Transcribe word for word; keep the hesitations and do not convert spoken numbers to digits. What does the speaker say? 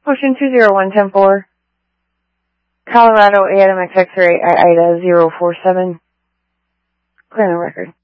Ocean two zero one ten four. Colorado A M X X-ray at Ida zero four seven. Clear the record.